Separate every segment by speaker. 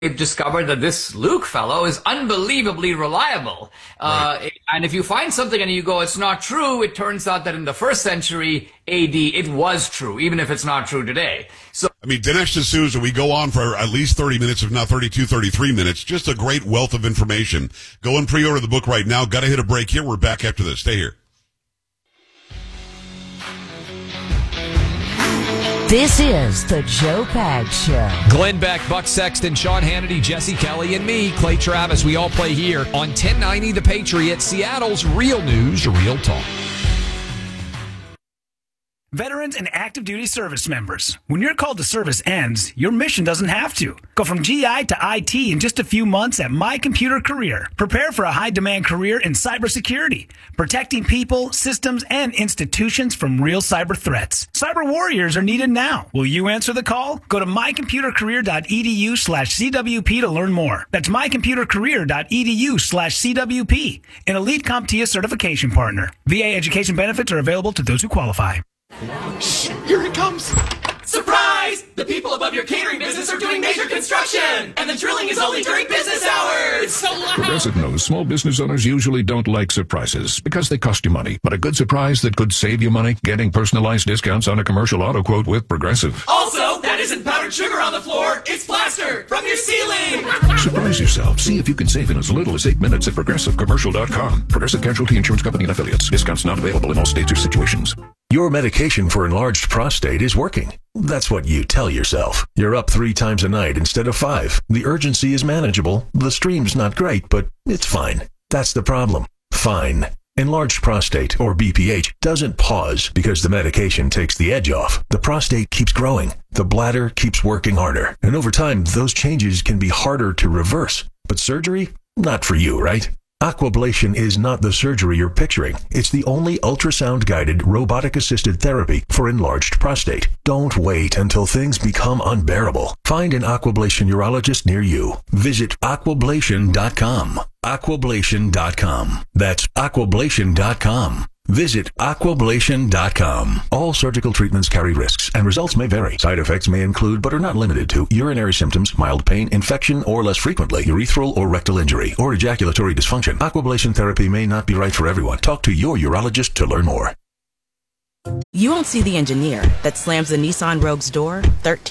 Speaker 1: discovered that this Luke fellow is unbelievably reliable. Right. And if you find something and you go, it's not true, it turns out that in the 1st century AD, it was true, even if it's not true today. So,
Speaker 2: I mean, Dinesh D'Souza, we go on for at least 30 minutes, if not 32, 33 minutes. Just a great wealth of information. Go and pre-order the book right now. Got to hit a break here. We're back after this. Stay here.
Speaker 3: This is the Joe Pags Show.
Speaker 4: Glenn Beck, Buck Sexton, Sean Hannity, Jesse Kelly, and me, Clay Travis. We all play here on 1090 The Patriot, Seattle's real news, real talk.
Speaker 5: Veterans and active duty service members. When your call to service ends, your mission doesn't have to. Go from GI to IT in just a few months at My Computer Career. Prepare for a high-demand career in cybersecurity, protecting people, systems, and institutions from real cyber threats. Cyber warriors are needed now. Will you answer the call? Go to mycomputercareer.edu/CWP to learn more. That's mycomputercareer.edu/CWP, an elite CompTIA certification partner. VA education benefits are available to those who qualify.
Speaker 6: Shh, here it comes. Surprise! The people above your catering business are doing major construction, and the drilling is only during business hours. It's so loud.
Speaker 7: Progressive knows small business owners usually don't like surprises because they cost you money. But a good surprise that could save you money, getting personalized discounts on a commercial auto quote with Progressive.
Speaker 6: Also, that isn't powdered sugar on the floor. It's plaster from your ceiling.
Speaker 7: Surprise yourself. See if you can save in as little as 8 minutes at ProgressiveCommercial.com. Progressive Casualty Insurance Company and Affiliates. Discounts not available in all states or situations.
Speaker 8: Your medication for enlarged prostate is working. That's what you tell yourself. You're up 3 times a night instead of 5. The urgency is manageable. The stream's not great, but it's fine. That's the problem. Fine. Enlarged prostate, or BPH, doesn't pause because the medication takes the edge off. The prostate keeps growing. The bladder keeps working harder. And over time, those changes can be harder to reverse. But surgery? Not for you, right? Aquablation is not the surgery you're picturing. It's the only ultrasound-guided, robotic-assisted therapy for enlarged prostate. Don't wait until things become unbearable. Find an Aquablation urologist near you. Visit aquablation.com. Aquablation.com. That's aquablation.com. Visit aquablation.com. All surgical treatments carry risks, and results may vary. Side effects may include, but are not limited to, urinary symptoms, mild pain, infection, or less frequently, urethral or rectal injury, or ejaculatory dysfunction. Aquablation therapy may not be right for everyone. Talk to your urologist to learn more.
Speaker 9: You won't see the engineer that slams the Nissan Rogue's door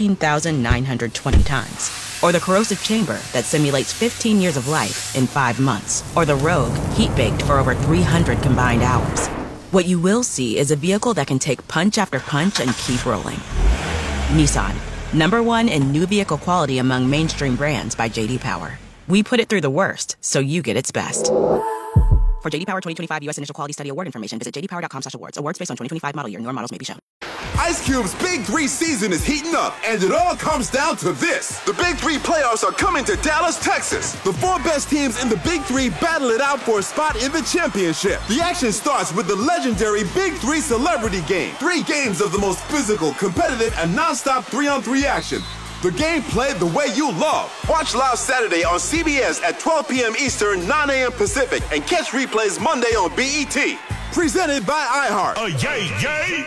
Speaker 9: 13,920 times. Or the corrosive chamber that simulates 15 years of life in 5 months. Or the Rogue heat-baked for over 300 combined hours. What you will see is a vehicle that can take punch after punch and keep rolling. Nissan, #1 in new vehicle quality among mainstream brands by J.D. Power. We put it through the worst, so you get its best. For J.D. Power 2025 U.S. Initial Quality Study Award information, visit jdpower.com/awards. Awards based on 2025 model year. Newer models may be shown.
Speaker 10: Ice Cube's Big 3 season is heating up, and it all comes down to this. The Big 3 playoffs are coming to Dallas, Texas. The 4 best teams in the Big 3 battle it out for a spot in the championship. The action starts with the legendary Big 3 Celebrity Game. 3 games of the most physical, competitive, and non-stop 3-on-3 action. The game played the way you love. Watch live Saturday on CBS at 12 p.m. Eastern, 9 a.m. Pacific, and catch replays Monday on BET. Presented by iHeart.
Speaker 11: Yay!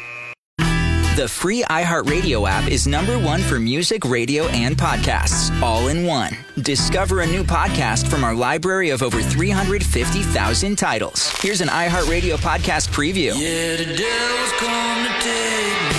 Speaker 11: The free iHeartRadio app is #1 for music, radio, and podcasts, all in one. Discover a new podcast from our library of over 350,000 titles. Here's an iHeartRadio podcast preview.
Speaker 6: Yeah, the devil's come to take me.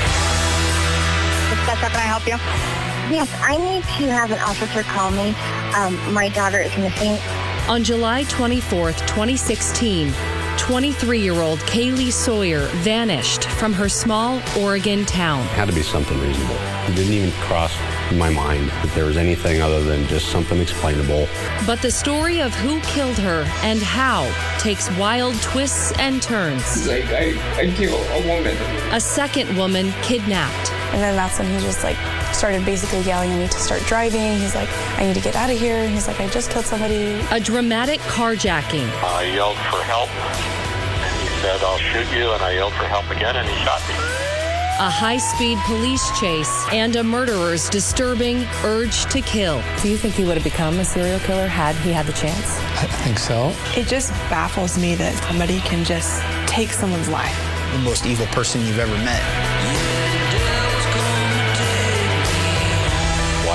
Speaker 12: Can I help you? Yes, I need to have an officer call me. My daughter is missing.
Speaker 13: On July 24th, 2016, 23-year-old Kaylee Sawyer vanished from her small Oregon town.
Speaker 14: It had to be something reasonable. It didn't even cross my mind that there was anything other than just something explainable.
Speaker 13: But the story of who killed her and how takes wild twists and turns.
Speaker 15: He's like, I killed a woman.
Speaker 13: A second woman kidnapped.
Speaker 16: And then that's when he just started basically yelling at me to start driving. He's like, I need to get out of here. He's like, I just killed somebody.
Speaker 13: A dramatic carjacking.
Speaker 17: I yelled for help, and he said, I'll shoot you, and I yelled for help again, and he shot me.
Speaker 13: A high-speed police chase and a murderer's disturbing urge to kill.
Speaker 18: Do you think he would have become a serial killer had he had the chance?
Speaker 19: I think so.
Speaker 20: It just baffles me that somebody can just take someone's life.
Speaker 2: The most evil person you've ever met.
Speaker 14: Why ask?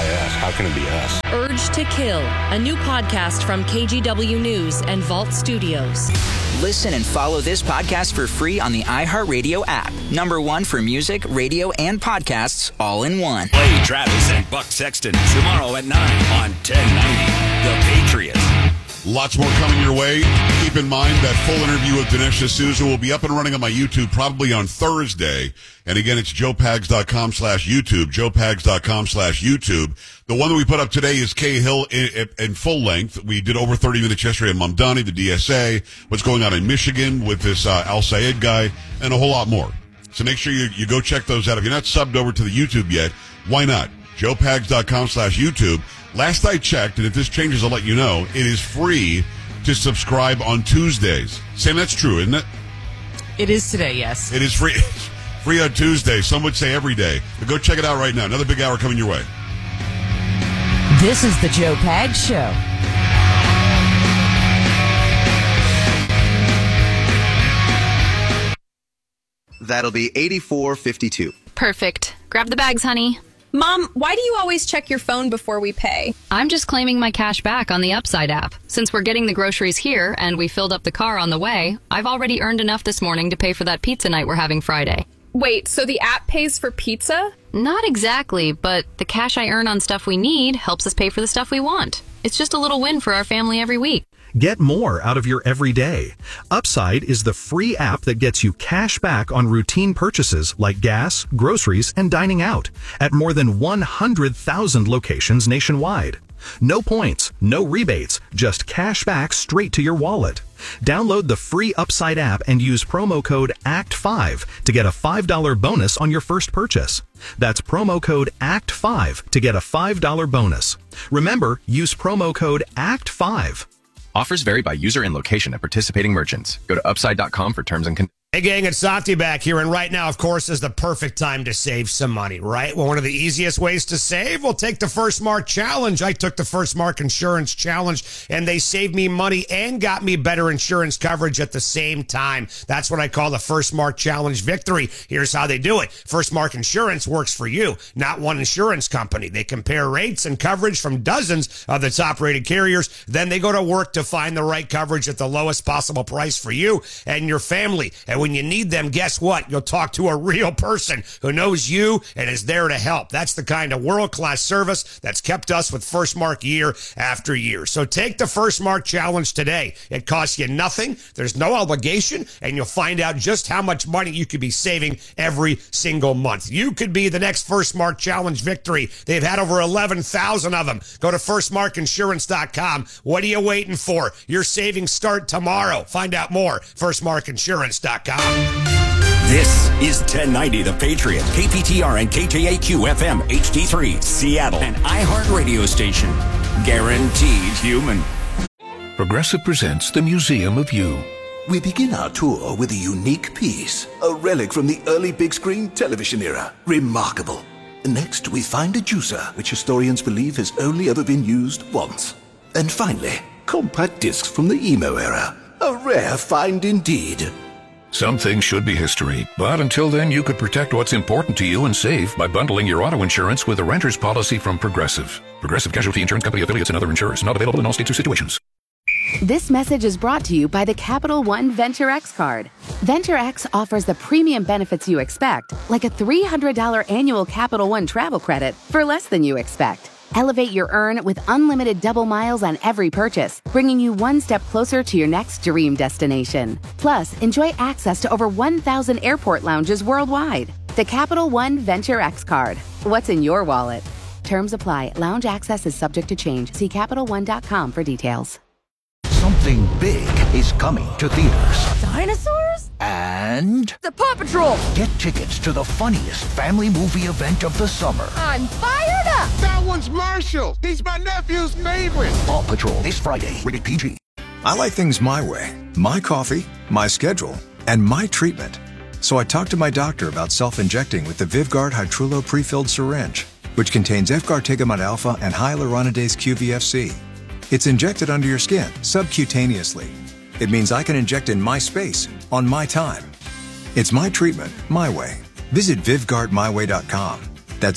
Speaker 14: how can it be us?
Speaker 13: Urge to Kill, a new podcast from KGW News and Vault Studios.
Speaker 11: Listen and follow this podcast for free on the iHeartRadio app. #1 for music, radio, and podcasts all in one.
Speaker 19: Play Travis and Buck Sexton tomorrow at 9 on 1090 The Patriot.
Speaker 2: Lots more coming your way. Keep in mind that full interview with Dinesh D'Souza will be up and running on my YouTube probably on Thursday. And again, it's joepags.com/YouTube, joepags.com/YouTube. The one that we put up today is Kay Hill in full length. We did over 30 minutes yesterday on Mamdani, the DSA, what's going on in Michigan with this Al Sayed guy, and a whole lot more. So make sure you go check those out. If you're not subbed over to the YouTube yet, why not? joepags.com/YouTube. Last I checked, and if this changes, I'll let you know, it is free to subscribe on Tuesdays. Sam, that's true, isn't it?
Speaker 21: It is today, yes.
Speaker 2: It is free. Free on Tuesday. Some would say every day. But go check it out right now. Another big hour coming your way.
Speaker 3: This is the Joe Pags Show.
Speaker 22: That'll be $84.52.
Speaker 23: Perfect. Grab the bags, honey.
Speaker 24: Mom, why do you always check your phone before we pay?
Speaker 23: I'm just claiming my cash back on the Upside app. Since we're getting the groceries here and we filled up the car on the way, I've already earned enough this morning to pay for that pizza night we're having Friday.
Speaker 24: Wait, so the app pays for pizza?
Speaker 23: Not exactly, but the cash I earn on stuff we need helps us pay for the stuff we want. It's just a little win for our family every week.
Speaker 25: Get more out of your everyday. Upside is the free app that gets you cash back on routine purchases like gas, groceries, and dining out at more than 100,000 locations nationwide. No points, no rebates, just cash back straight to your wallet. Download the free Upside app and use promo code ACT5 to get a $5 bonus on your first purchase. That's promo code ACT5 to get a $5 bonus. Remember, use promo code ACT5.
Speaker 26: Offers vary by user and location at participating merchants. Go to upside.com for terms and conditions.
Speaker 27: Hey gang, it's Softy back here, and right now, of course, is the perfect time to save some money, right? Well, one of the easiest ways to save, we'll take the First Mark Challenge. I took the First Mark Insurance Challenge, and they saved me money and got me better insurance coverage at the same time. That's what I call the First Mark Challenge victory. Here's how they do it. First Mark Insurance works for you, not one insurance company. They compare rates and coverage from dozens of the top-rated carriers. Then they go to work to find the right coverage at the lowest possible price for you and your family. And when you need them, guess what? You'll talk to a real person who knows you and is there to help. That's the kind of world-class service that's kept us with First Mark year after year. So take the First Mark Challenge today. It costs you nothing. There's no obligation, and you'll find out just how much money you could be saving every single month. You could be the next First Mark Challenge victory. They've had over 11,000 of them. Go to firstmarkinsurance.com. What are you waiting for? Your savings start tomorrow. Find out more. firstmarkinsurance.com.
Speaker 19: This is 1090 The Patriot, KPTR and KJAQ FM HD3, Seattle, an iHeart radio station. Guaranteed human.
Speaker 7: Progressive presents the Museum of You.
Speaker 28: We begin our tour with a unique piece, a relic from the early big screen television era. Remarkable. Next, we find a juicer, which historians believe has only ever been used once. And finally, compact discs from the emo era. A rare find indeed.
Speaker 7: Some things should be history, but until then you could protect what's important to you and save by bundling your auto insurance with a renter's policy from Progressive. Progressive Casualty Insurance Company affiliates and other insurers. Not available in all states or situations.
Speaker 29: This message is brought to you by the Capital One Venture X card. Venture X offers the premium benefits you expect, like a $300 annual Capital One travel credit for less than you expect. Elevate your earn with unlimited double miles on every purchase, bringing you one step closer to your next dream destination. Plus, enjoy access to over 1,000 airport lounges worldwide. The Capital One Venture X card. What's in your wallet? Terms apply. Lounge access is subject to change. See CapitalOne.com for details.
Speaker 30: Something big is coming to theaters.
Speaker 3: Dinosaurs?
Speaker 30: And
Speaker 3: The Paw Patrol!
Speaker 30: get tickets to the funniest family movie event of the summer.
Speaker 3: I'm fired up!
Speaker 31: That one's Marshall. He's my nephew's favorite.
Speaker 30: Paw Patrol this Friday, rated PG.
Speaker 32: I like things my way. My coffee, my schedule, and my treatment. So I talked to my doctor about self-injecting with the Vyvgart Hytrulo pre-filled syringe, which contains efgartigimod alpha and hyaluronidase QVFC. It's injected under your skin, subcutaneously. It means I can inject in my space, on my time. It's my treatment, my way. Visit VyvGuardMyWay.com. That's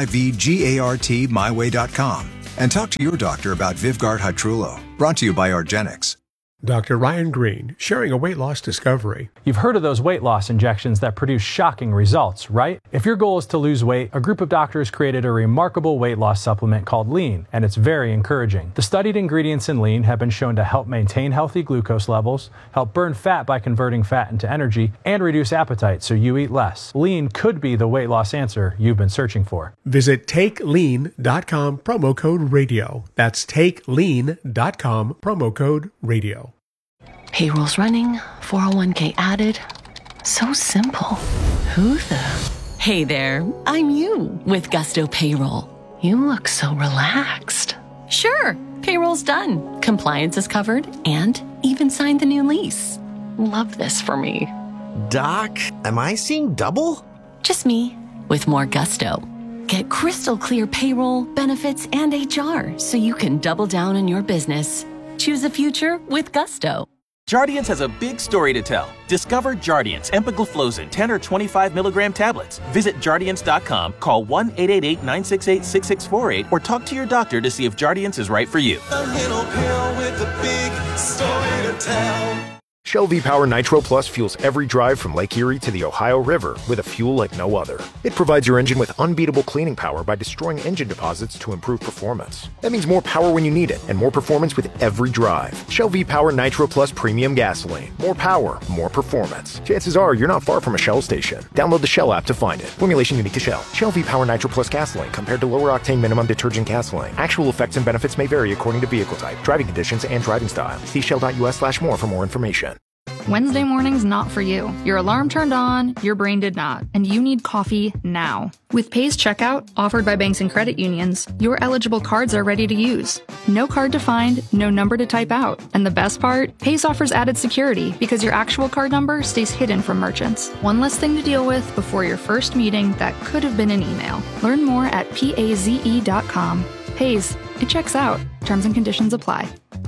Speaker 32: VYVGART myway.com. And talk to your doctor about Vyvgart Hytrulo. Brought to you by Argenix.
Speaker 1: Dr. Ryan Green, sharing a weight loss discovery.
Speaker 4: You've heard of those weight loss injections that produce shocking results, right? If your goal is to lose weight, a group of doctors created a remarkable weight loss supplement called Lean, and it's very encouraging. The studied ingredients in Lean have been shown to help maintain healthy glucose levels, help burn fat by converting fat into energy, and reduce appetite so you eat less. Lean could be the weight loss answer you've been searching for.
Speaker 1: Visit TakeLean.com, promo code radio. That's TakeLean.com, promo code radio.
Speaker 5: Payroll's running, 401k added. So simple. Who the? Hey there, I'm you with Gusto Payroll. You look so relaxed. Sure, payroll's done. Compliance is covered and even signed the new lease. Love this for me.
Speaker 6: Doc, am I seeing double?
Speaker 5: Just me with more Gusto. Get crystal clear payroll, benefits, and HR so you can double down on your business. Choose a future with Gusto.
Speaker 8: Jardiance has a big story to tell. Discover Jardiance empagliflozin 10 or 25 milligram tablets. Visit Jardiance.com, call 1-888-968-6648, or talk to your doctor to see if Jardiance is right for you.
Speaker 9: A little pill with a big story to tell.
Speaker 10: Shell V-Power Nitro Plus fuels every drive from Lake Erie to the Ohio River with a fuel like no other. It provides your engine with unbeatable cleaning power by destroying engine deposits to improve performance. That means more power when you need it and more performance with every drive. Shell V-Power Nitro Plus Premium Gasoline. More power, more performance. Chances are you're not far from a Shell station. Download the Shell app to find it. Formulation unique to Shell. Shell V-Power Nitro Plus Gasoline compared to lower octane minimum detergent gasoline. Actual effects and benefits may vary according to vehicle type, driving conditions, and driving style. See shell.us/more for more information.
Speaker 12: Wednesday morning's not for you. Your alarm turned on, your brain did not, and you need coffee now. With Paze Checkout, offered by banks and credit unions, your eligible cards are ready to use. No card to find, no number to type out. And the best part? Paze offers added security because your actual card number stays hidden from merchants. One less thing to deal with before your first meeting that could have been an email. Learn more at paze.com. Paze, it checks out. Terms and conditions apply.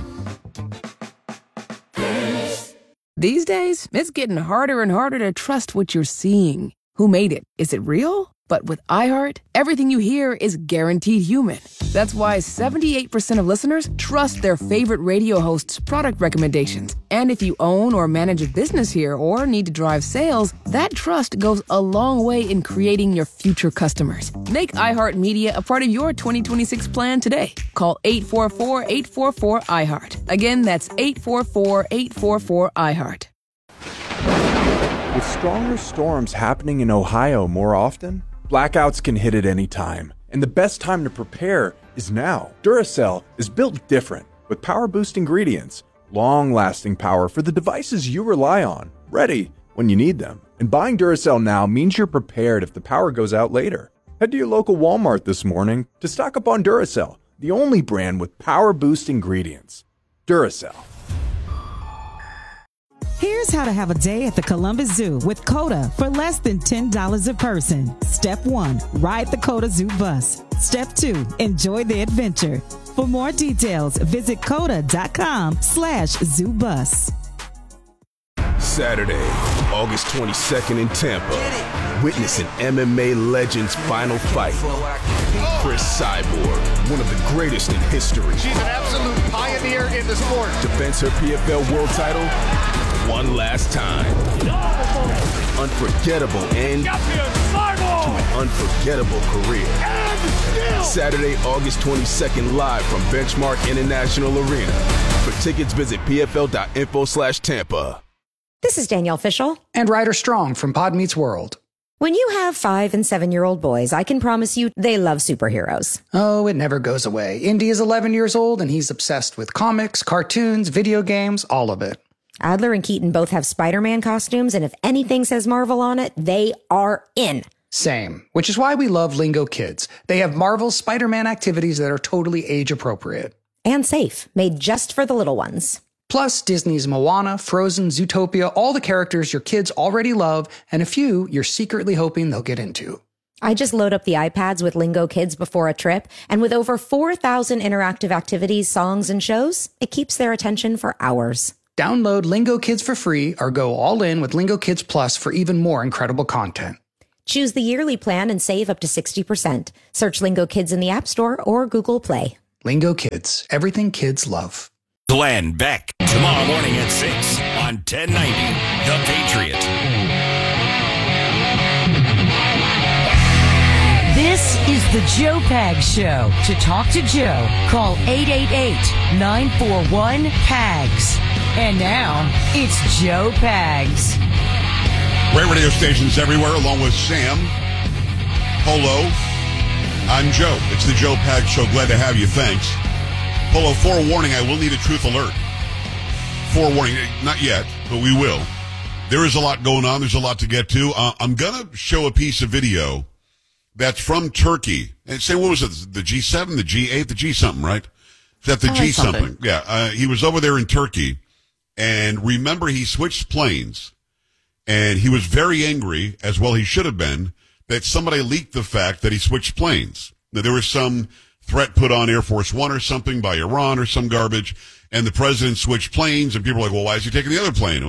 Speaker 15: These days, it's getting harder and harder to trust what you're seeing. Who made it? Is it real? But with iHeart, everything you hear is guaranteed human. That's why 78% of listeners trust their favorite radio hosts' product recommendations. And if you own or manage a business here or need to drive sales, that trust goes a long way in creating your future customers. Make iHeartMedia a part of your 2026 plan today. Call 844-844-iHeart. Again, that's 844-844-iHeart.
Speaker 16: With stronger storms happening in Ohio more often, blackouts can hit at any time, and the best time to prepare is now. Duracell is built different, with power-boost ingredients, long-lasting power for the devices you rely on, ready when you need them. And buying Duracell now means you're prepared if the power goes out later. Head to your local Walmart this morning to stock up on Duracell, the only brand with power-boost ingredients. Duracell.
Speaker 17: Here's how to have a day at the Columbus Zoo with COTA for less than $10 a person. Step 1, ride the COTA Zoo bus. Step 2, enjoy the adventure. For more details, visit COTA.com/zoobus.
Speaker 18: Saturday, August 22nd in Tampa. Witness an MMA legend's final fight. Chris Cyborg, one of the greatest in history.
Speaker 31: She's an absolute pioneer in the sport.
Speaker 18: Defends her PFL world title one last time. Unforgettable end to an unforgettable career. Saturday, August 22nd, live from Benchmark International Arena. For tickets, visit pfl.info/Tampa.
Speaker 33: This is Danielle Fishel.
Speaker 34: And Ryder Strong from Pod Meets World.
Speaker 33: When you have 5- and 7-year-old boys, I can promise you they love superheroes.
Speaker 34: Oh, it never goes away. Indy is 11 years old, and he's obsessed with comics, cartoons, video games, all of it.
Speaker 33: Adler and Keaton both have Spider-Man costumes, and if anything says Marvel on it, they are in.
Speaker 34: Same, which is why we love Lingo Kids. They have Marvel's Spider-Man activities that are totally age-appropriate.
Speaker 33: And safe, made just for the little ones.
Speaker 34: Plus, Disney's Moana, Frozen, Zootopia, all the characters your kids already love, and a few you're secretly hoping they'll get into.
Speaker 33: I just load up the iPads with Lingo Kids before a trip, and with over 4,000 interactive activities, songs, and shows, it keeps their attention for hours.
Speaker 34: Download Lingo Kids for free or go all in with Lingo Kids Plus for even more incredible content.
Speaker 33: Choose the yearly plan and save up to 60%. Search Lingo Kids in the App Store or Google Play.
Speaker 34: Lingo Kids, everything kids love.
Speaker 2: Glenn Beck, tomorrow morning at 6 on 1090 The Patriot.
Speaker 3: This is the Joe Pags Show. To talk to Joe, call 888-941-PAGS. And now, it's Joe Pags.
Speaker 11: Great radio stations everywhere, along with Sam, Polo. I'm Joe. It's the Joe Pags Show. Glad to have you. Thanks. Polo, forewarning, I will need a truth alert. Forewarning, not yet, but we will. There is a lot going on. There's a lot to get to. I'm going to show a piece of video that's from Turkey. And say, what was it? The G7, the G8, the G something, right? Is that the G something? Yeah. He was over there in Turkey. And remember, he switched planes. And he was very angry, as well he should have been, that somebody leaked the fact that he switched planes. Now, there was some threat put on Air Force One or something by Iran or some garbage, and the president switched planes, and people were like, well, why is he taking the other plane?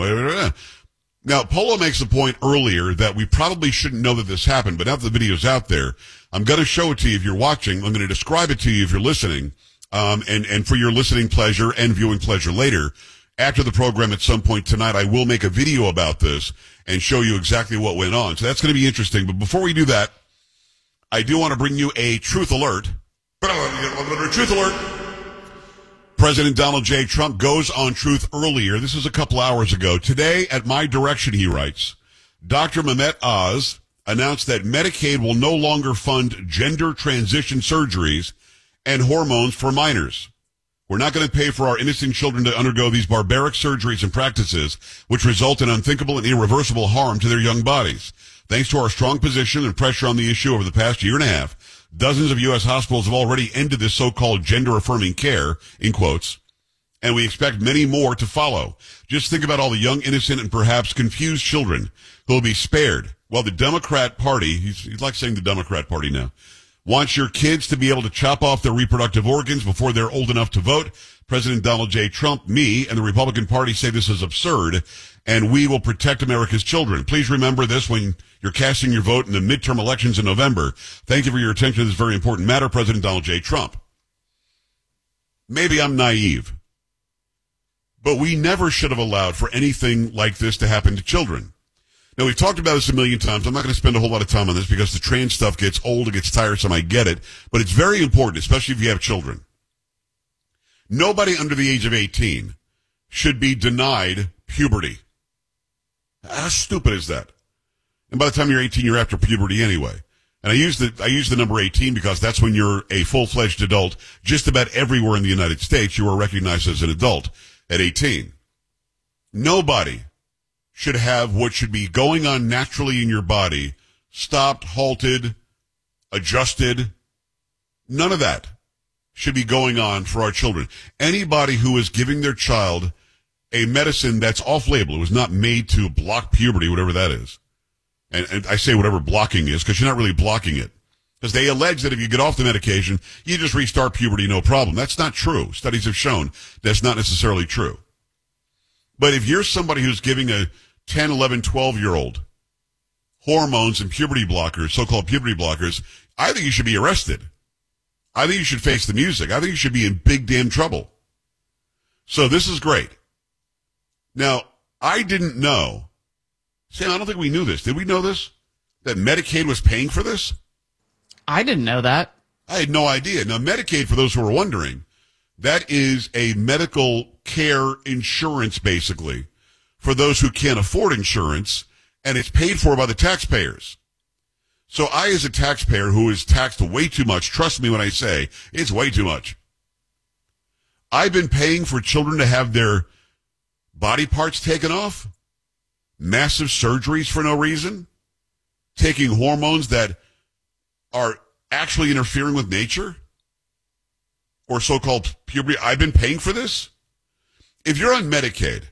Speaker 11: Now, Polo makes the point earlier that we probably shouldn't know that this happened, but now that the video's out there, I'm going to show it to you if you're watching. I'm going to describe it to you if you're listening, and for your listening pleasure and viewing pleasure later. After the program at some point tonight, I will make a video about this and show you exactly what went on. So that's going to be interesting. But before we do that, I do want to bring you a truth alert. Truth alert. President Donald J. Trump goes on Truth earlier. This is a couple hours ago. Today, at my direction, he writes, Dr. Mehmet Oz announced that Medicaid will no longer fund gender transition surgeries and hormones for minors. We're not going to pay for our innocent children to undergo these barbaric surgeries and practices, which result in unthinkable and irreversible harm to their young bodies. Thanks to our strong position and pressure on the issue over the past year and a half, dozens of U.S. hospitals have already ended this so-called gender-affirming care, in quotes, and we expect many more to follow. Just think about all the young, innocent, and perhaps confused children who will be spared. While the Democrat Party, he's like saying the Democrat Party now, wants your kids to be able to chop off their reproductive organs before they're old enough to vote, President Donald J. Trump, me, and the Republican Party say this is absurd, and we will protect America's children. Please remember this when you're casting your vote in the midterm elections in November. Thank you for your attention to this very important matter, President Donald J. Trump. Maybe I'm naive, but we never should have allowed for anything like this to happen to children. Now, we've talked about this a million times. I'm not going to spend a whole lot of time on this because the trans stuff gets old, it gets tiresome, I get it. But it's very important, especially if you have children. Nobody under the age of 18 should be denied puberty. How stupid is that? And by the time you're 18, you're after puberty anyway. And I use the number 18 because that's when you're a full-fledged adult. Just about everywhere in the United States, you are recognized as an adult at 18. Nobody should have what should be going on naturally in your body stopped, halted, adjusted. None of that should be going on for our children. Anybody who is giving their child a medicine that's off-label, it was not made to block puberty, whatever that is. And I say whatever blocking is because you're not really blocking it. Because they allege that if you get off the medication, you just restart puberty, no problem. That's not true. Studies have shown that's not necessarily true. But if you're somebody who's giving a 10, 11, 12-year-old hormones and puberty blockers, so-called puberty blockers, I think you should be arrested. I think you should face the music. I think you should be in big damn trouble. So this is great. Now, I didn't know. Sam, I don't think we knew this. Did we know this? That Medicaid was paying for this?
Speaker 13: I didn't know that.
Speaker 11: I had no idea. Now, Medicaid, for those who are wondering, that is a medical care insurance, basically, for those who can't afford insurance, and it's paid for by the taxpayers. So I, as a taxpayer who is taxed way too much, trust me when I say it's way too much, I've been paying for children to have their body parts taken off, massive surgeries for no reason, taking hormones that are actually interfering with nature, or so-called puberty. I've been paying for this. If you're on Medicaid,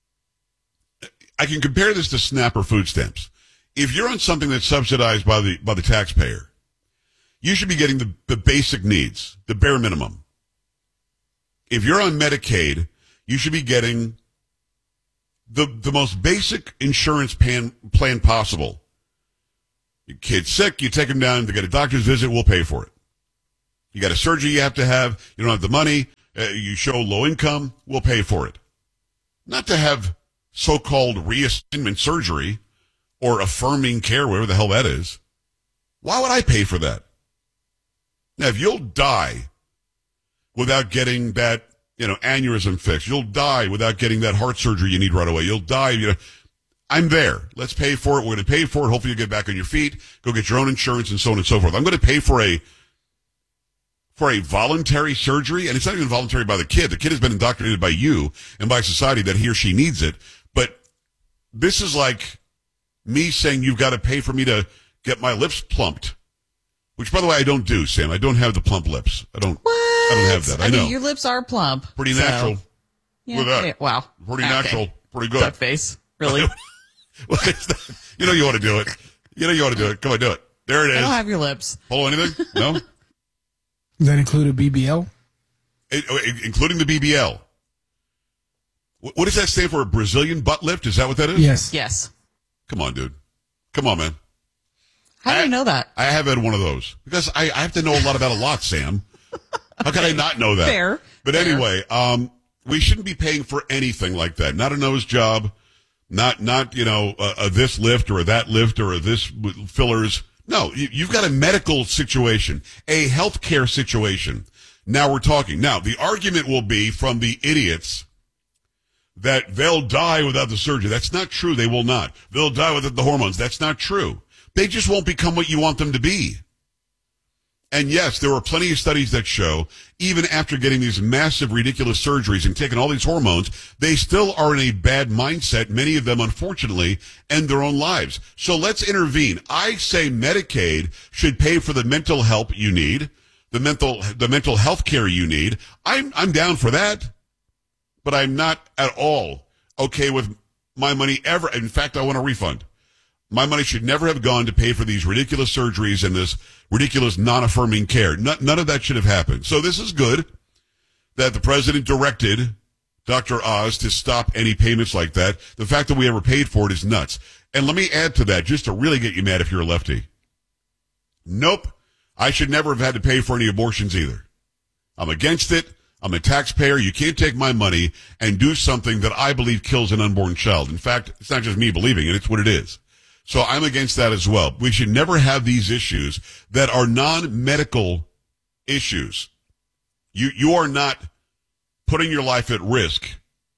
Speaker 11: I can compare this to SNAP or food stamps. If you're on something that's subsidized by the taxpayer, you should be getting the basic needs, the bare minimum. If you're on Medicaid, you should be getting the most basic insurance plan possible. Your kid's sick, you take them down to get a doctor's visit, we'll pay for it. You got a surgery you have to have, you don't have the money, you show low income, we'll pay for it. Not to have so-called reassignment surgery or affirming care, whatever the hell that is. Why would I pay for that? Now, if you'll die without getting that, aneurysm fixed, you'll die without getting that heart surgery you need right away, you'll die, I'm there. Let's pay for it. We're going to pay for it. Hopefully you'll get back on your feet, go get your own insurance and so on and so forth. I'm going to pay for a voluntary surgery, and it's not even voluntary by the kid. The kid has been indoctrinated by you and by society that he or she needs it. But this is like me saying you've got to pay for me to get my lips plumped, which, by the way, I don't do, Sam. I don't have the plump lips. I don't have that. I know.
Speaker 13: Your lips are plump.
Speaker 11: Pretty natural.
Speaker 13: Yeah.
Speaker 11: Look at that.
Speaker 13: Wow.
Speaker 11: Pretty natural. Pretty good.
Speaker 13: Duck face. Really?
Speaker 11: You know you want to do it. Come on, do it. There it is.
Speaker 13: I don't have your lips.
Speaker 11: Follow anything? No?
Speaker 7: Does that include a BBL?
Speaker 11: Including the BBL. What does that stand for? A Brazilian butt lift? Is that what that is?
Speaker 13: Yes.
Speaker 11: Come on, dude. Come on, man.
Speaker 13: How do you know that?
Speaker 11: I have had one of those. Because I have to know a lot about a lot, Sam. How can I not know that?
Speaker 13: Fair.
Speaker 11: But anyway, we shouldn't be paying for anything like that. Not a nose job. Not a this lift or a that lift or a this fillers. No, you've got a medical situation, a healthcare situation. Now we're talking. Now, the argument will be from the idiots that they'll die without the surgery. That's not true. They will not. They'll die without the hormones. That's not true. They just won't become what you want them to be. And yes, there are plenty of studies that show, even after getting these massive, ridiculous surgeries and taking all these hormones, they still are in a bad mindset. Many of them, unfortunately, end their own lives. So let's intervene. I say Medicaid should pay for the mental help you need, the mental health care you need. I'm down for that, but I'm not at all okay with my money ever. In fact, I want a refund. My money should never have gone to pay for these ridiculous surgeries and this ridiculous non-affirming care. None of that should have happened. So this is good that the president directed Dr. Oz to stop any payments like that. The fact that we ever paid for it is nuts. And let me add to that, just to really get you mad if you're a lefty. Nope. I should never have had to pay for any abortions either. I'm against it. I'm a taxpayer. You can't take my money and do something that I believe kills an unborn child. In fact, it's not just me believing it. It's what it is. So I'm against that as well. We should never have these issues that are non-medical issues. You are not putting your life at risk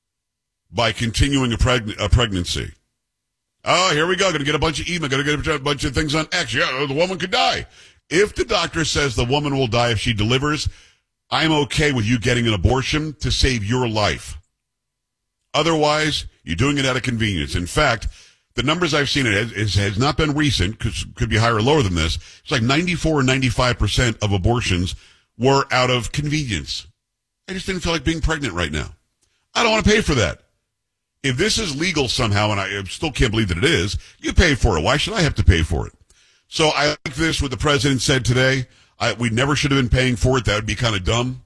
Speaker 11: by continuing a pregnancy. Oh, here we go. Going to get a bunch of email. Going to get a bunch of things on X. Yeah, the woman could die. If the doctor says the woman will die if she delivers, I'm okay with you getting an abortion to save your life. Otherwise, you're doing it out of convenience. In fact, the numbers I've seen, it has not been recent, could be higher or lower than this. It's like 94 or 95% of abortions were out of convenience. I just didn't feel like being pregnant right now. I don't want to pay for that. If this is legal somehow, and I still can't believe that it is, you pay for it. Why should I have to pay for it? So I like this, what the president said today. We never should have been paying for it. That would be kind of dumb.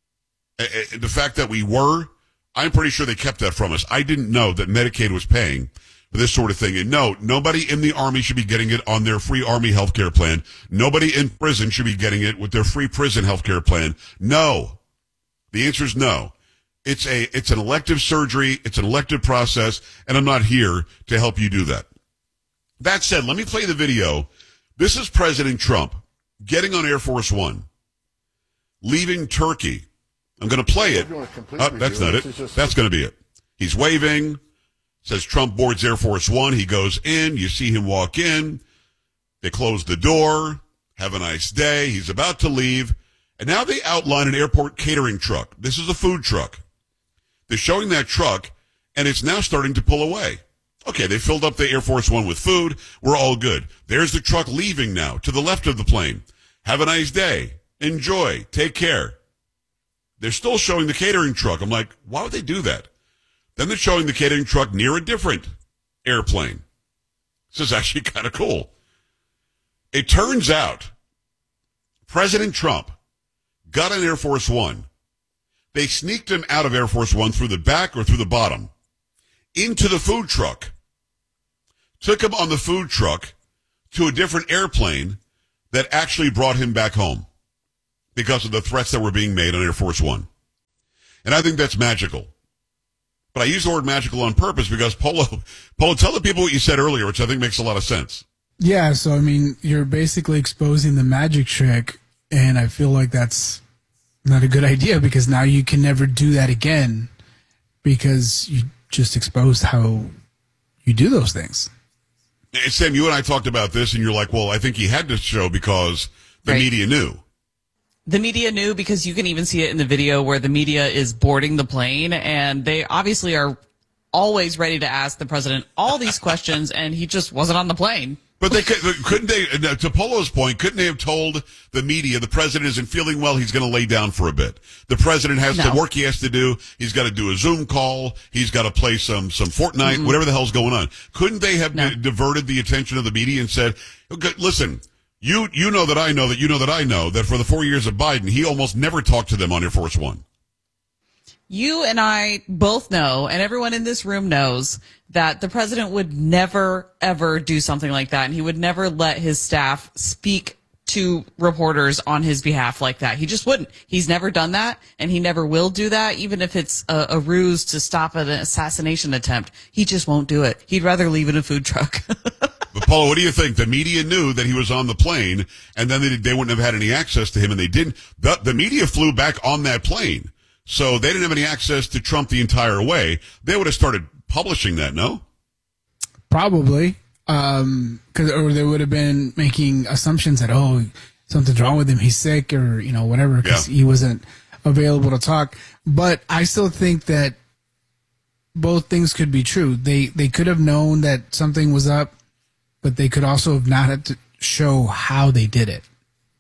Speaker 11: The fact that we were, I'm pretty sure they kept that from us. I didn't know that Medicaid was paying for this sort of thing. And no, nobody in the Army should be getting it on their free Army health care plan. Nobody in prison should be getting it with their free prison health care plan. No. The answer is no. It's an elective surgery. It's an elective process, and I'm not here to help you do that. That said, let me play the video. This is President Trump getting on Air Force One, leaving Turkey. I'm going to play it. Oh, that's not it. That's going to be it. He's waving. Says Trump boards Air Force One. He goes in. You see him walk in. They close the door. Have a nice day. He's about to leave. And now they outline an airport catering truck. This is a food truck. They're showing that truck, and it's now starting to pull away. Okay, they filled up the Air Force One with food. We're all good. There's the truck leaving now to the left of the plane. Have a nice day. Enjoy. Take care. They're still showing the catering truck. I'm like, why would they do that? Then they're showing the catering truck near a different airplane. This is actually kind of cool. It turns out President Trump got on Air Force One. They sneaked him out of Air Force One through the back or through the bottom into the food truck. Took him on the food truck to a different airplane that actually brought him back home because of the threats that were being made on Air Force One. And I think that's magical. But I use the word magical on purpose because Polo, tell the people what you said earlier, which I think makes a lot of sense.
Speaker 7: Yeah, so I mean, you're basically exposing the magic trick, and I feel like that's not a good idea because now you can never do that again because you just exposed how you do those things.
Speaker 11: And Sam, you and I talked about this, and you're like, well, I think he had to show because the media knew.
Speaker 13: The media knew because you can even see it in the video where the media is boarding the plane, and they obviously are always ready to ask the president all these questions, and he just wasn't on the plane.
Speaker 11: But couldn't they, to Polo's point, couldn't they have told the media the president isn't feeling well, he's going to lay down for a bit? The president has some work he has to do. He's got to do a Zoom call. He's got to play some Fortnite, whatever the hell's going on. Couldn't they have diverted the attention of the media and said, okay, listen, you know that I know that you know that I know that for the 4 years of Biden, he almost never talked to them on Air Force One.
Speaker 13: You and I both know, and everyone in this room knows, that the president would never, ever do something like that, and he would never let his staff speak to reporters on his behalf like that. He just wouldn't. He's never done that, and he never will do that, even if it's a ruse to stop an assassination attempt. He just won't do it. He'd rather leave in a food truck.
Speaker 11: But, Paula, what do you think? The media knew that he was on the plane, and then they wouldn't have had any access to him, and they didn't. The media flew back on that plane. So they didn't have any access to Trump the entire way. They would have started publishing that, no?
Speaker 7: Probably. Or they would have been making assumptions that, oh, something's wrong with him. He's sick or, whatever, because he wasn't available to talk. But I still think that both things could be true. They could have known that something was up, but they could also have not had to show how they did it.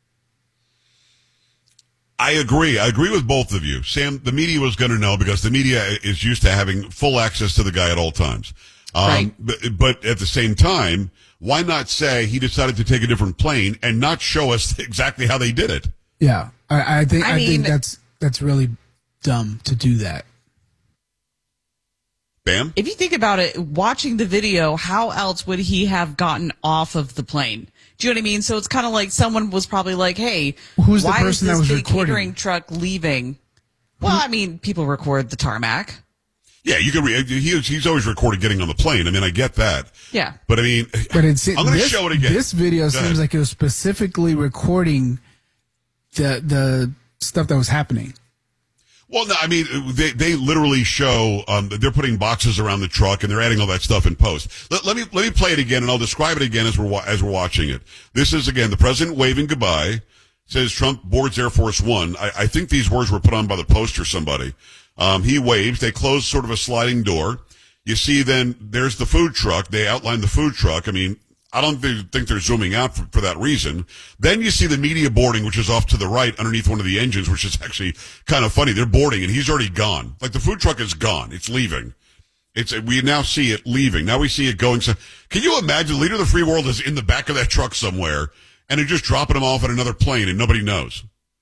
Speaker 11: I agree. I agree with both of you. Sam, the media was going to know because the media is used to having full access to the guy at all times. Right. But at the same time, why not say he decided to take a different plane and not show us exactly how they did it?
Speaker 7: Yeah. I think that's really dumb to do that.
Speaker 11: Bam?
Speaker 13: If you think about it, watching the video, how else would he have gotten off of the plane? Do you know what I mean? So it's kind of like someone was probably like, hey,
Speaker 7: who's
Speaker 13: why
Speaker 7: the person
Speaker 13: is this
Speaker 7: that was
Speaker 13: big
Speaker 7: recording?
Speaker 13: catering truck leaving? Well, I mean, people record the tarmac.
Speaker 11: Yeah, you can. He's always recorded getting on the plane. I mean, I get that.
Speaker 13: Yeah.
Speaker 11: But I mean, I'm going to show it again.
Speaker 7: This video seems like it was specifically recording the stuff that was happening.
Speaker 11: Well, no, I mean, they literally show they're putting boxes around the truck and they're adding all that stuff in post. Let me play it again and I'll describe it again as we're watching it. This is again the president waving goodbye. Says Trump boards Air Force One. I think these words were put on by the Post or somebody. He waves. They close sort of a sliding door. You see, then there's the food truck. They outline the food truck. I mean, I don't think they're zooming out for that reason. Then you see the media boarding, which is off to the right underneath one of the engines, which is actually kind of funny. They're boarding and he's already gone. Like the food truck is gone. It's leaving. We now see it leaving. Now we see it going. So can you imagine the leader of the free world is in the back of that truck somewhere and they're just dropping him off at another plane and nobody knows?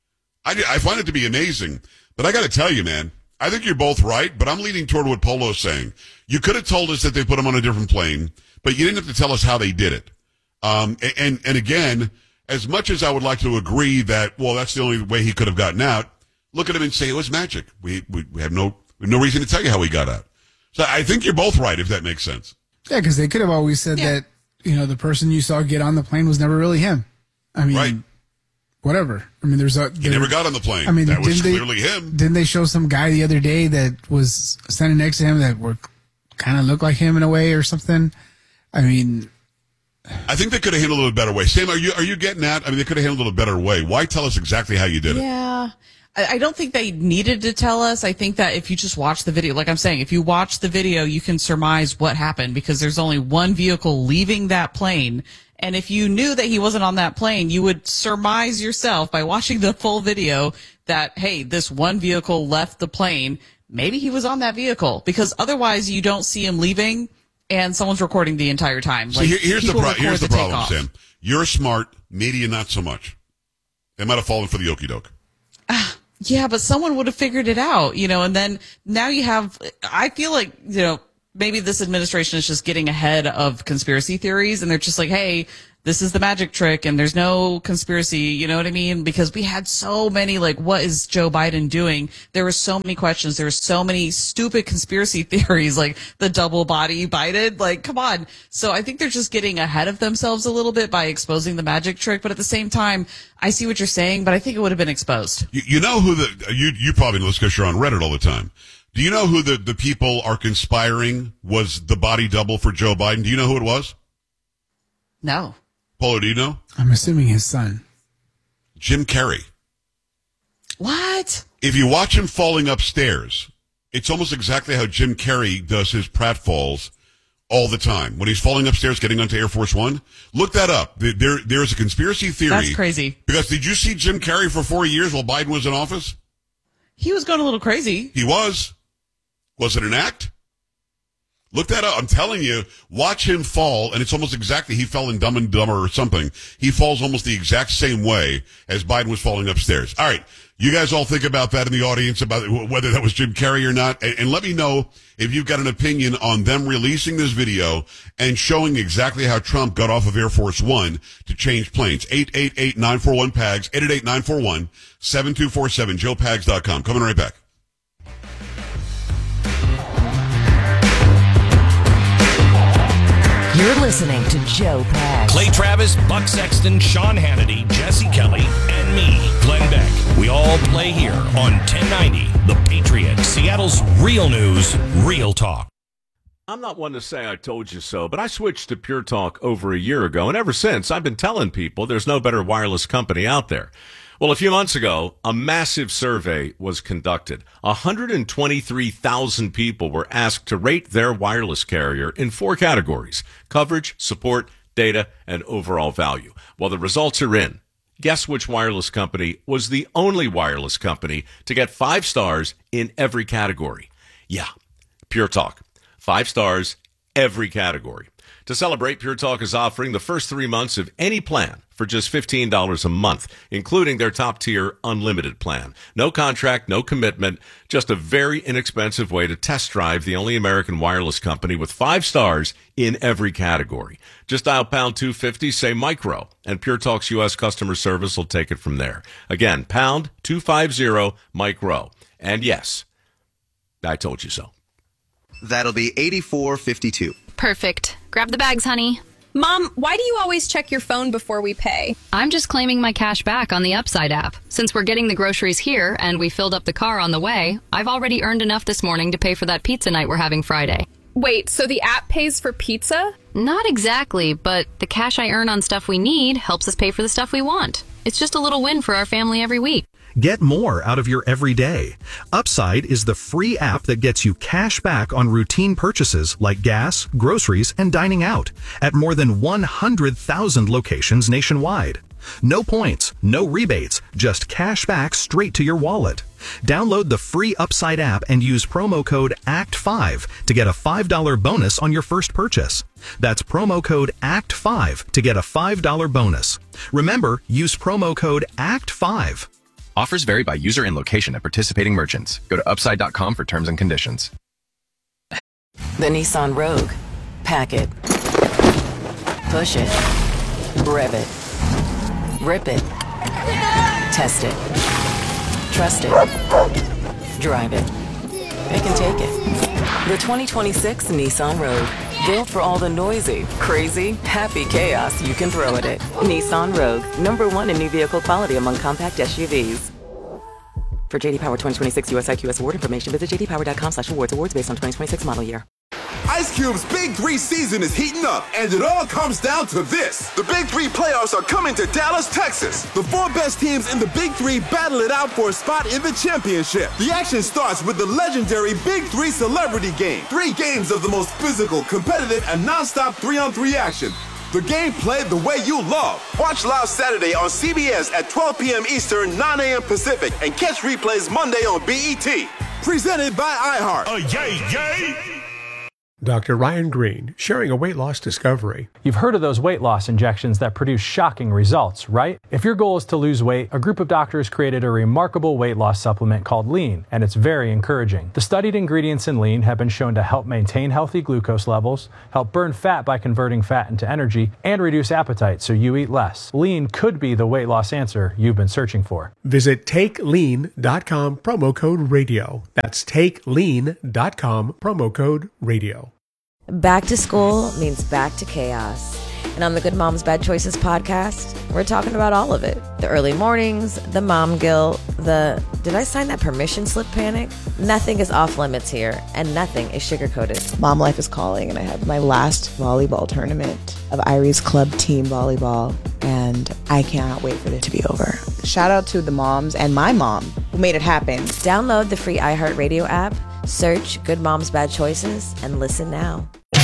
Speaker 11: I find it to be amazing. But I got to tell you, man, I think you're both right, but I'm leaning toward what Polo's saying. You could have told us that they put him on a different plane, but you didn't have to tell us how they did it. And again, as much as I would like to agree that, well, that's the only way he could have gotten out, look at him and say it was magic. We have no reason to tell you how he got out. So I think you're both right, if that makes sense.
Speaker 7: Yeah, because they could have always said that, the person you saw get on the plane was never really him. I mean, whatever. I mean,
Speaker 11: he never got on the plane.
Speaker 7: I mean,
Speaker 11: that was clearly him.
Speaker 7: Didn't they show some guy the other day that was standing next to him that kind of looked like him in a way or something? I mean,
Speaker 11: I think they could have handled it a better way. Sam, are you getting that? I mean, they could have handled it a better way. Why tell us exactly how you did it?
Speaker 13: Yeah. I don't think they needed to tell us. I think that if you just watch the video, like I'm saying, if you watch the video, you can surmise what happened because there's only one vehicle leaving that plane. And if you knew that he wasn't on that plane, you would surmise yourself by watching the full video that, hey, this one vehicle left the plane. Maybe he was on that vehicle because otherwise you don't see him leaving and someone's recording the entire time.
Speaker 11: Like, here's the problem, Sam. You're smart. Media, not so much. They might have fallen for the okie doke.
Speaker 13: Yeah, but someone would have figured it out, and then now you have, I feel like, maybe this administration is just getting ahead of conspiracy theories and they're just like, hey, this is the magic trick and there's no conspiracy, you know what I mean? Because we had so many, like, what is Joe Biden doing? There were so many questions. There were so many stupid conspiracy theories, like the double body Biden. Like, come on. So I think they're just getting ahead of themselves a little bit by exposing the magic trick. But at the same time, I see what you're saying, but I think it would have been exposed.
Speaker 11: You know who you probably know this because you're on Reddit all the time. Do you know who the people are conspiring was the body double for Joe Biden? Do you know who it was?
Speaker 13: No.
Speaker 11: Polo, do you know?
Speaker 7: I'm assuming his son.
Speaker 11: Jim Carrey.
Speaker 13: What?
Speaker 11: If you watch him falling upstairs, it's almost exactly how Jim Carrey does his pratfalls all the time. When he's falling upstairs getting onto Air Force One, look that up. There's a conspiracy theory.
Speaker 13: That's crazy.
Speaker 11: Because did you see Jim Carrey for 4 years while Biden was in office?
Speaker 13: He was going a little crazy.
Speaker 11: He was. Was it an act? Look that up. I'm telling you, watch him fall, and it's almost exactly, he fell in Dumb and Dumber or something. He falls almost the exact same way as Biden was falling upstairs. All right, you guys all think about that in the audience, about whether that was Jim Carrey or not, and let me know if you've got an opinion on them releasing this video and showing exactly how Trump got off of Air Force One to change planes. 888-941-PAGS, 888-941-7247, joepags.com. Coming right back.
Speaker 3: You're listening to Joe Pags.
Speaker 2: Clay Travis, Buck Sexton, Sean Hannity, Jesse Kelly, and me, Glenn Beck. We all play here on 1090 The Patriot, Seattle's real news, real talk.
Speaker 14: I'm not one to say I told you so, but I switched to Pure Talk over a year ago, and ever since, I've been telling people there's no better wireless company out there. Well, a few months ago, a massive survey was conducted. 123,000 people were asked to rate their wireless carrier in 4 categories: coverage, support, data, and overall value. Well, the results are in. Guess which wireless company was the only wireless company to get 5 stars in every category? Yeah, Pure Talk. 5 stars, every category. To celebrate, Pure Talk is offering the first 3 months of any plan for just $15 a month, including their top-tier unlimited plan. No contract, no commitment, just a very inexpensive way to test drive the only American wireless company with 5 stars in every category. Just dial pound 250, say micro, and Pure Talk's U.S. customer service will take it from there. Again, pound 250 micro. And yes, I told you so.
Speaker 19: That'll be $84.52.
Speaker 20: Perfect. Grab the bags, honey.
Speaker 21: Mom, why do you always check your phone before we pay?
Speaker 20: I'm just claiming my cash back on the Upside app. Since we're getting the groceries here and we filled up the car on the way, I've already earned enough this morning to pay for that pizza night we're having Friday.
Speaker 21: Wait, so the app pays for pizza?
Speaker 20: Not exactly, but the cash I earn on stuff we need helps us pay for the stuff we want. It's just a little win for our family every week.
Speaker 22: Get more out of your everyday. Upside is the free app that gets you cash back on routine purchases like gas, groceries, and dining out at more than 100,000 locations nationwide. No points, no rebates, just cash back straight to your wallet. Download the free Upside app and use promo code ACT5 to get a $5 bonus on your first purchase. That's promo code ACT5 to get a $5 bonus. Remember, use promo code ACT5.
Speaker 23: Offers vary by user and location at participating merchants. Go to upside.com for terms and conditions.
Speaker 5: The Nissan Rogue. Pack it. Push it. Rev it. Rip it. Test it. Trust it. Drive it. Pick and take it. The 2026 Nissan Rogue. Built for all the noisy, crazy, happy chaos you can throw at it. Nissan Rogue. #1 in new vehicle quality among compact SUVs. For JD Power 2026 US IQS award information, visit jdpower.com/awards. Awards based on 2026 model year.
Speaker 24: Ice Cube's Big 3 season is heating up, and it all comes down to this. The Big 3 playoffs are coming to Dallas, Texas. The 4 best teams in the Big 3 battle it out for a spot in the championship. The action starts with the legendary Big 3 Celebrity Game. 3 games of the most physical, competitive, and non-stop 3-on-3 action. The game played the way you love. Watch live Saturday on CBS at 12 p.m. Eastern, 9 a.m. Pacific, and catch replays Monday on BET. Presented by iHeart.
Speaker 2: Yay, yay!
Speaker 1: Dr. Ryan Green, sharing a weight loss discovery.
Speaker 4: You've heard of those weight loss injections that produce shocking results, right? If your goal is to lose weight, a group of doctors created a remarkable weight loss supplement called Lean, and it's very encouraging. The studied ingredients in Lean have been shown to help maintain healthy glucose levels, help burn fat by converting fat into energy, and reduce appetite so you eat less. Lean could be the weight loss answer you've been searching for.
Speaker 1: Visit TakeLean.com, promo code radio. That's TakeLean.com, promo code radio.
Speaker 6: Back to school means back to chaos. And on the Good Moms Bad Choices podcast, we're talking about all of it. The early mornings, the mom guilt, the did I sign that permission slip panic? Nothing is off limits here, and nothing is sugar-coated.
Speaker 8: Mom life is calling, and I have my last volleyball tournament of Irie's club team volleyball, and I cannot wait for it to be over. Shout out to the moms and my mom who made it happen.
Speaker 6: Download the free iHeartRadio app, search Good Moms Bad Choices, and listen now.